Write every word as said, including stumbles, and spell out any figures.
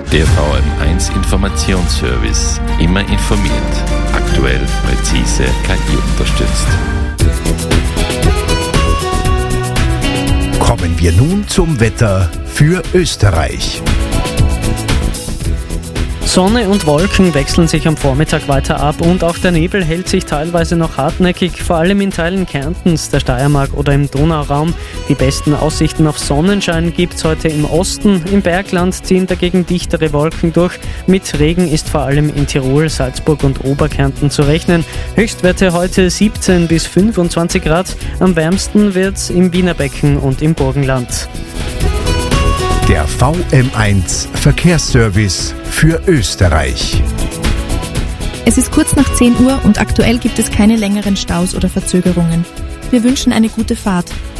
Der V M eins Informationsservice. Immer informiert. Aktuell, präzise, K I unterstützt. Kommen wir nun zum Wetter für Österreich. Sonne und Wolken wechseln sich am Vormittag weiter ab und auch der Nebel hält sich teilweise noch hartnäckig, vor allem in Teilen Kärntens, der Steiermark oder im Donauraum. Die besten Aussichten auf Sonnenschein gibt es heute im Osten. Im Bergland ziehen dagegen dichtere Wolken durch. Mit Regen ist vor allem in Tirol, Salzburg und Oberkärnten zu rechnen. Höchstwerte heute siebzehn bis fünfundzwanzig Grad. Am wärmsten wird es im Wienerbecken und im Burgenland. Der V M eins Verkehrsservice für Österreich. Es ist kurz nach zehn Uhr und aktuell gibt es keine längeren Staus oder Verzögerungen. Wir wünschen eine gute Fahrt.